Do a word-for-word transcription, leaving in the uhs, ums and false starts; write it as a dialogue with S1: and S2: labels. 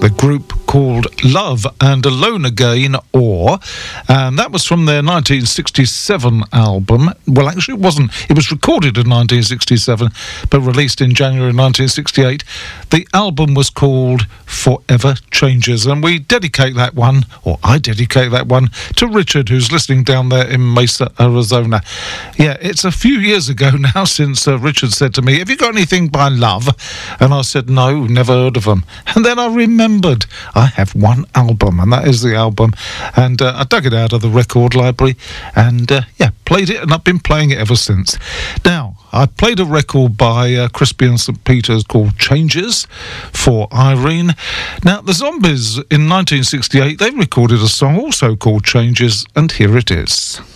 S1: the group called Love and Alone Again, or, and that was from their nineteen sixty-seven album. Well, actually it wasn't. It was recorded in nineteen sixty-seven, but released in January nineteen sixty-eight. The album was called Forever Changes, and we dedicate that one, or I dedicate that one, to Richard, who's listening down there in Mesa, Arizona. Yeah, it's a few years ago now since uh, Richard said to me, "Have you got anything by Love?" And I said, "No, never heard of them." And then I remembered I have one album, and that is the album. And uh, I dug it out of the record library and, uh, yeah, played it, and I've been playing it ever since. Now, I played a record by uh, Crispy and Saint Peters called Changes for Irene. Now, the Zombies in nineteen sixty-eight, they recorded a song also called Changes, and here it is.